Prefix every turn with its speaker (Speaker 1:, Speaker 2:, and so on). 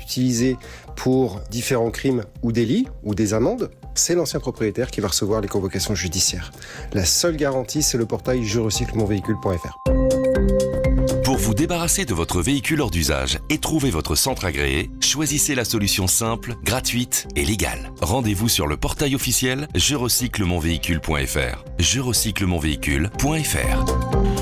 Speaker 1: utilisé pour différents crimes ou délits ou des amendes, c'est l'ancien propriétaire qui va recevoir les convocations judiciaires. La seule garantie, c'est le portail jerecyclemonvéhicule.fr.
Speaker 2: Pour vous débarrasser de votre véhicule hors d'usage et trouver votre centre agréé, choisissez la solution simple, gratuite et légale. Rendez-vous sur le portail officiel jerecyclemonvéhicule.fr. jerecyclemonvéhicule.fr.